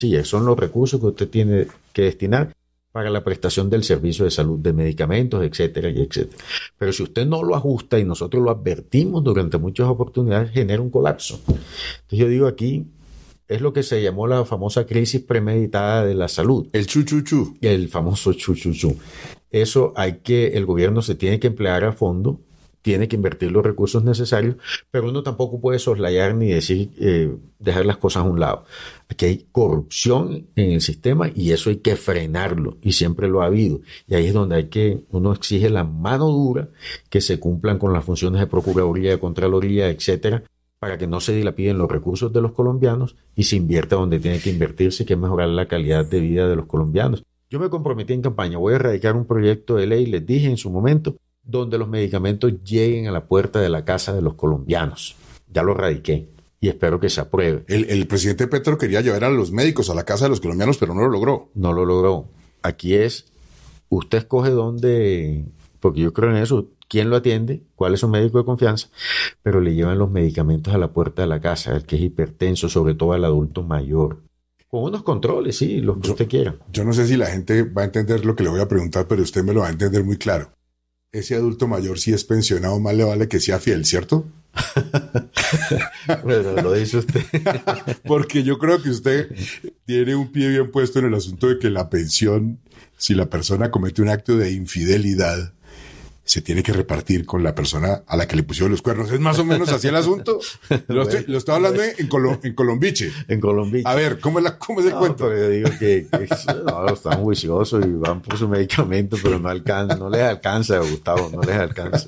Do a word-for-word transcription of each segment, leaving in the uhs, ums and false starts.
Sí, esos son los recursos que usted tiene que destinar para la prestación del servicio de salud, de medicamentos, etcétera, y etcétera. Pero si usted no lo ajusta y nosotros lo advertimos durante muchas oportunidades, genera un colapso. Entonces yo digo aquí, es lo que se llamó la famosa crisis premeditada de la salud. El chuchuchu. El famoso chuchuchu. Eso hay que, el gobierno se tiene que emplear a fondo, tiene que invertir los recursos necesarios, pero uno tampoco puede soslayar ni decir, eh, dejar las cosas a un lado. Aquí hay corrupción en el sistema y eso hay que frenarlo, y siempre lo ha habido. Y ahí es donde hay que, uno exige la mano dura, que se cumplan con las funciones de Procuraduría, de Contraloría, etcétera, para que no se dilapiden los recursos de los colombianos y se invierta donde tiene que invertirse, que es mejorar la calidad de vida de los colombianos. Yo me comprometí en campaña, voy a erradicar un proyecto de ley, les dije en su momento, donde los medicamentos lleguen a la puerta de la casa de los colombianos. Ya lo radiqué y espero que se apruebe. El, el presidente Petro quería llevar a los médicos a la casa de los colombianos, pero no lo logró. No lo logró. Aquí es, usted escoge dónde, porque yo creo en eso, quién lo atiende, cuál es su médico de confianza, pero le llevan los medicamentos a la puerta de la casa, el que es hipertenso, sobre todo al adulto mayor. Con unos controles, sí, los que yo, usted quiera. Yo no sé si la gente va a entender lo que le voy a preguntar, pero usted me lo va a entender muy claro. Ese adulto mayor, si es pensionado, más le vale que sea fiel, ¿cierto? Bueno, lo dice usted. Porque yo creo que usted tiene un pie bien puesto en el asunto de que la pensión, si la persona comete un acto de infidelidad, se tiene que repartir con la persona a la que le pusieron los cuernos. ¿Es más o menos así el asunto? Lo estoy, lo estoy hablando en, Colo, en Colombiche. En Colombiche. A ver, ¿cómo es, la, cómo es el no, cuento? Pero yo digo que, que no, están juiciosos y van por su medicamento, pero no alcanza, no les alcanza, Gustavo, no les alcanza.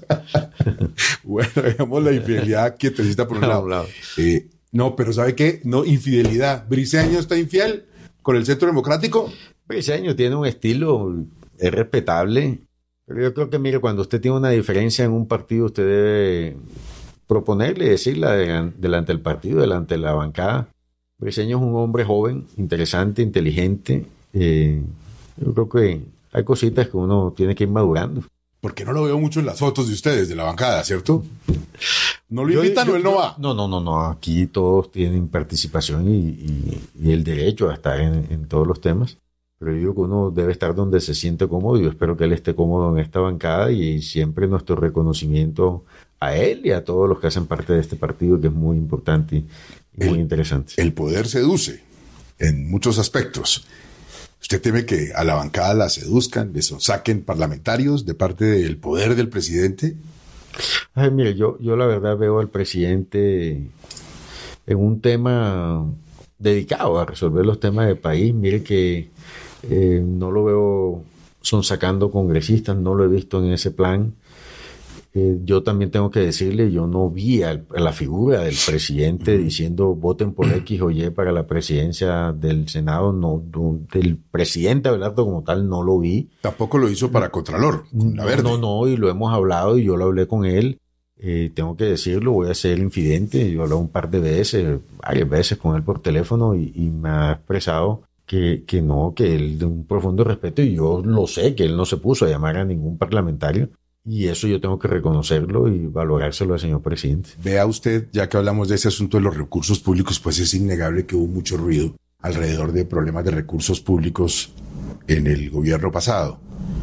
Bueno, dejamos la infidelidad quietecita por un lado. un lado. Eh, no, pero ¿sabe qué? No, infidelidad. ¿Briceño está infiel con el Centro Democrático? Briceño tiene un estilo, es respetable. Pero yo creo que, mire, cuando usted tiene una diferencia en un partido, usted debe proponerle y decirla delante del partido, delante de la bancada. Briceño es un hombre joven, interesante, inteligente. Eh, yo creo que hay cositas que uno tiene que ir madurando. Porque no lo veo mucho en las fotos de ustedes, de la bancada, ¿cierto? ¿No lo yo, invitan yo, o él no va? No, no, no, no. Aquí todos tienen participación y, y, y el derecho a estar en, en todos los temas. Pero yo digo que uno debe estar donde se siente cómodo y yo espero que él esté cómodo en esta bancada y siempre nuestro reconocimiento a él y a todos los que hacen parte de este partido, que es muy importante y muy el, interesante. El poder seduce en muchos aspectos. ¿Usted teme que a la bancada la seduzcan, le saquen parlamentarios de parte del poder del presidente? Ay, mire, yo, yo la verdad veo al presidente en un tema dedicado a resolver los temas del país. Mire que eh, no lo veo sonsacando congresistas, no lo he visto en ese plan. Eh, yo también tengo que decirle, yo no vi a, a la figura del presidente diciendo voten por X o Y para la presidencia del Senado, no, no del presidente Abelardo como tal no lo vi. Tampoco lo hizo para Contralor, con la Verde. No, no, no, y lo hemos hablado y yo lo hablé con él. Eh, tengo que decirlo, voy a ser infidente. Yo hablé un par de veces, varias veces con él por teléfono y, y me ha expresado que, que no, que él de un profundo respeto, y yo lo sé, que él no se puso a llamar a ningún parlamentario. Y eso yo tengo que reconocerlo y valorárselo al señor presidente. Vea usted, ya que hablamos de ese asunto de los recursos públicos, pues es innegable que hubo mucho ruido alrededor de problemas de recursos públicos en el gobierno pasado.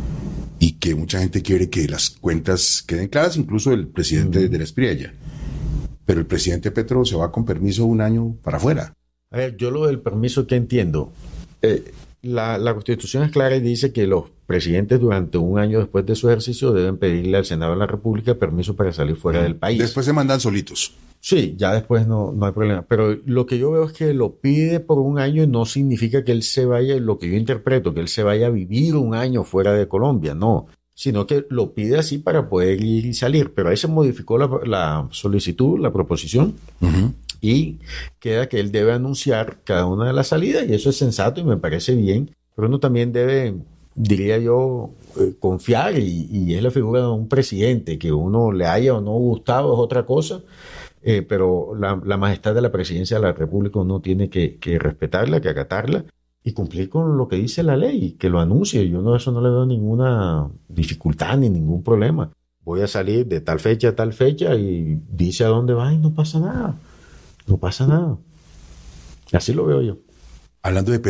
Y que mucha gente quiere que las cuentas queden claras, incluso el presidente mm. de la Espriella. Pero el presidente Petro se va con permiso un año para afuera. A ver, yo lo del permiso que entiendo. Eh, la, la Constitución es clara y dice que los presidentes durante un año después de su ejercicio deben pedirle al Senado de la República permiso para salir fuera del país. Después se mandan solitos. Sí, ya después no, no hay problema. Pero lo que yo veo es que lo pide por un año y no significa que él se vaya, lo que yo interpreto, que él se vaya a vivir un año fuera de Colombia, no. Sino que lo pide así para poder ir y salir. Pero ahí se modificó la, la solicitud, la proposición, uh-huh. y queda que él debe anunciar cada una de las salidas, y eso es sensato y me parece bien. Pero uno también debe, diría yo, eh, confiar, y, y es la figura de un presidente, que uno le haya o no gustado es otra cosa. Eh, pero la, la majestad de la presidencia de la República uno tiene que, que respetarla, que acatarla y cumplir con lo que dice la ley, que lo anuncie. Yo no, eso no le veo ninguna dificultad ni ningún problema. Voy a salir de tal fecha a tal fecha y dice a dónde va y no pasa nada. No pasa nada. Así lo veo yo. hablando de